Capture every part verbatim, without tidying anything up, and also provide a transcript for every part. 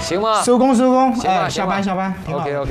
行吗？ 收工收工， 行吧， 哎，下班下班。 OK OK。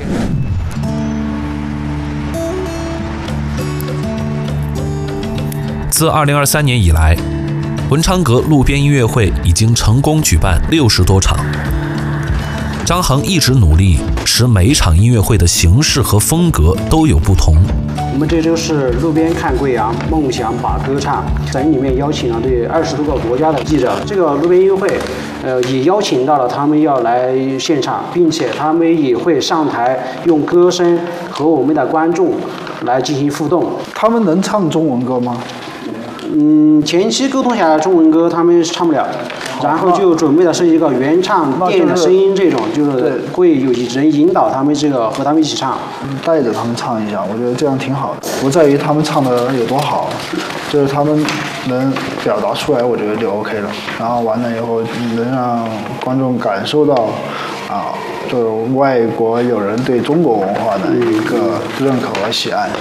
自二零二三年以来，文昌阁路边音乐会已经成功举办六十多场。张恒一直努力，使每一场音乐会的形式和风格都有不同。 我们这周是路边看贵阳，梦想把歌唱，在里面邀请了对二十多个国家的记者。这个路边音乐会，呃，也邀请到了他们要来现场，并且他们也会上台用歌声和我们的观众来进行互动。 他们能唱中文歌吗？ 嗯，前期沟通下来，中文歌他们是唱不了，然后就准备的是一个原唱电影的声音，这种就是会有人引导他们这个和他们一起唱， 带着他们唱一下，我觉得这样挺好的。不在于他们唱的有多好，就是他们能表达出来，我觉得就 OK 了。然后完了以后，能让观众感受到啊，就是外国友人对中国文化的一个认可和喜爱。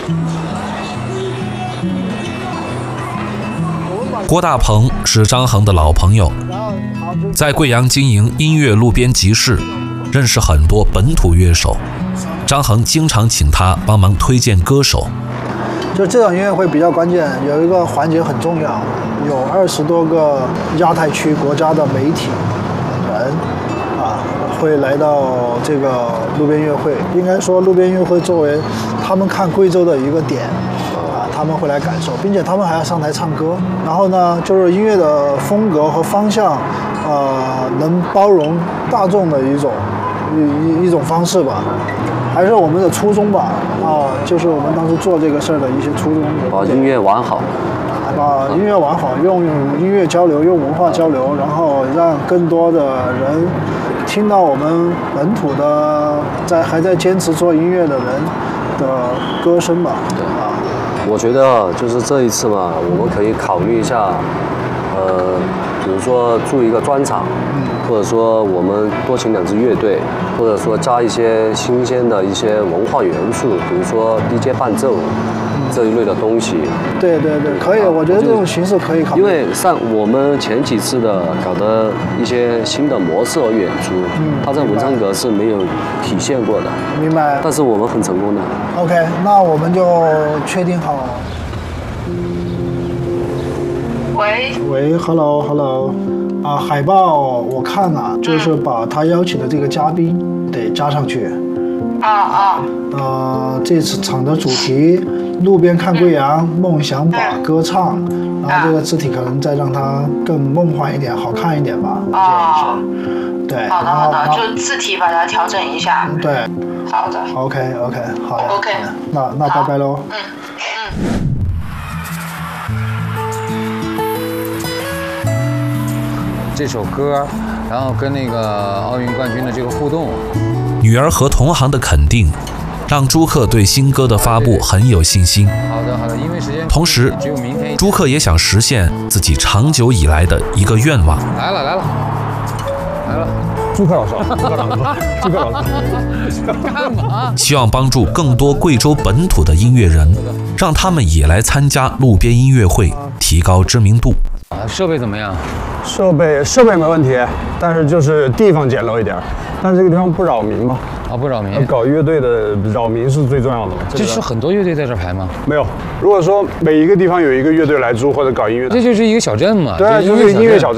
郭大鹏是张恒的老朋友，在贵阳经营音乐路边集市，认识很多本土乐手。张恒经常请他帮忙推荐歌手。 就这场音乐会比较关键，有一个环节很重要，有二十多个亚太区国家的媒体人啊，会来到这个路边音乐会。应该说，路边音乐会作为他们看贵州的一个点。他们会来感受，并且他们还要上台唱歌。然后呢，就是音乐的风格和方向，呃，能包容大众的一种一一一种方式吧，还是我们的初衷吧。啊，就是我们当时做这个事儿的一些初衷。 把音乐玩好， 把音乐玩好，用音乐交流，用文化交流，然后让更多的人听到我们本土的在还在坚持做音乐的人的歌声吧。啊。 我觉得就是这一次嘛，我们可以考虑一下，呃，比如说做一个专场，或者说我们多请两支乐队，或者说加一些新鲜的一些文化元素，比如说 D J 伴奏这一类的东西。 对对对，可以，我觉得这种形式可以考虑。 因为像我们前几次的搞的一些新的模式和演出，嗯，它在文昌阁是没有体现过的。 明白。 但是我们很成功的。 OK， 那我们就确定好。 喂。 喂 ，Hello Hello， 啊，海报我看了，就是把他邀请的这个嘉宾得加上去。 啊啊。 呃，这次场的主题路边看贵阳，梦想把歌唱，然后这个字体可能再让它更梦幻一点，好看一点吧。 哦。 对。 好的好的，就字体把它调整一下。 对。 好的。 OK OK， 好的。 OK。 那那拜拜喽。 嗯嗯。 这首歌，然后跟那个奥运冠军的这个互动。 女儿和同行的肯定，让朱克对新歌的发布很有信心。 好的，好的，因为时间同时， 只有明天。 朱克也想实现自己长久以来的一个愿望。 来了，来了，来了， 朱克老师，朱克老师，朱克老师， 干嘛？ 希望帮助更多贵州本土的音乐人，让他们也来参加路边音乐会，提高知名度。 啊，设备怎么样？ 设备设备没问题，但是就是地方简陋一点，但是这个地方不扰民嘛。 啊，不扰民。 搞乐队的扰民是最重要的嘛。 这是很多乐队在这排吗？ 没有。如果说每一个地方有一个乐队来租或者搞音乐， 这就是一个小镇嘛。 对，就是音乐小镇。